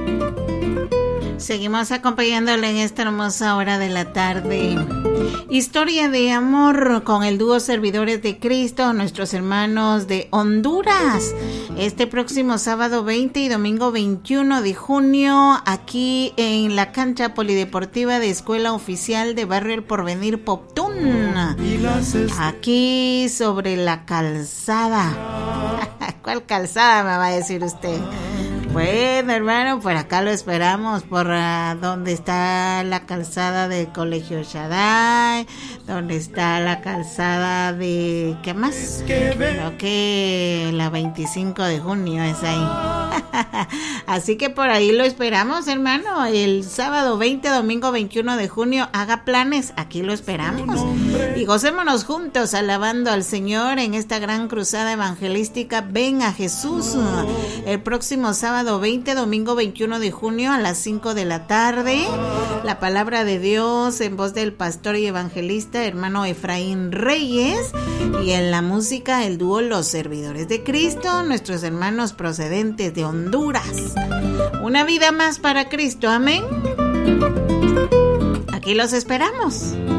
Seguimos acompañándole en esta hermosa hora de la tarde. Historia de amor con el dúo Servidores de Cristo, nuestros hermanos de Honduras. Este próximo sábado 20 y domingo 21 de junio, aquí en la cancha polideportiva de Escuela Oficial de Barrio El Porvenir, Poptún. Aquí sobre la calzada. ¿Cuál calzada me va a decir usted? Bueno, hermano, por acá lo esperamos, por donde está la calzada del Colegio Shaddai, donde está la calzada de... ¿qué más? Creo que la 25 de junio es ahí. Así que por ahí lo esperamos, hermano. El sábado 20, domingo 21 de junio, haga planes, aquí lo esperamos. Y gocémonos juntos alabando al Señor en esta gran cruzada evangelística. Ven a Jesús. El próximo sábado 20, domingo 21 de junio a las 5 de la tarde. La palabra de Dios en voz del pastor y evangelista hermano Efraín Reyes. Y en la música el dúo Los Servidores de Cristo, nuestros hermanos procedentes de Honduras. Una vida más para Cristo, amén. Aquí los esperamos.